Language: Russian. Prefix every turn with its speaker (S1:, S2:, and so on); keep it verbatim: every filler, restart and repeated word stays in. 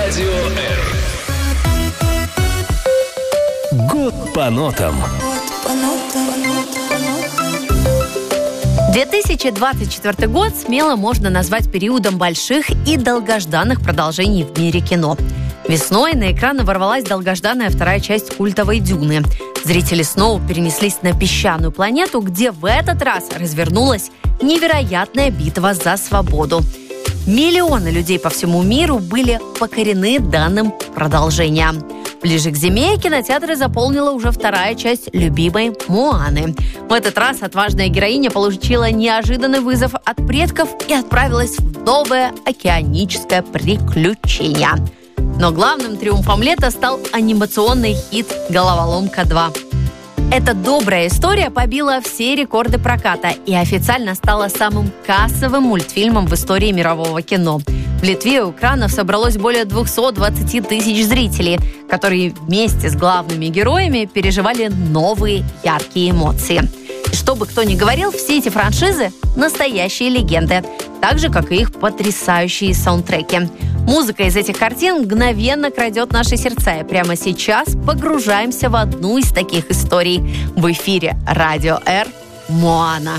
S1: Радио Р. Год по нотам.
S2: две тысячи двадцать четвёртый год смело можно назвать периодом больших и долгожданных продолжений в мире кино. Весной на экраны ворвалась долгожданная вторая часть культовой «Дюны». Зрители снова перенеслись на песчаную планету, где в этот раз развернулась невероятная битва за свободу. Миллионы людей по всему миру были покорены данным продолжением. Ближе к зиме кинотеатры заполнила уже вторая часть любимой «Моаны». В этот раз отважная героиня получила неожиданный вызов от предков и отправилась в новое океаническое приключение. Но главным триумфом лета стал анимационный хит «Головоломка два». Эта добрая история побила все рекорды проката и официально стала самым кассовым мультфильмом в истории мирового кино. В Литве у экранов собралось более двести двадцать тысяч зрителей, которые вместе с главными героями переживали новые яркие эмоции. И что бы кто ни говорил, все эти франшизы – настоящие легенды, так же, как и их потрясающие саундтреки. Музыка из этих картин мгновенно крадет наши сердца. И прямо сейчас погружаемся в одну из таких историй. В эфире Радио Р «Моана».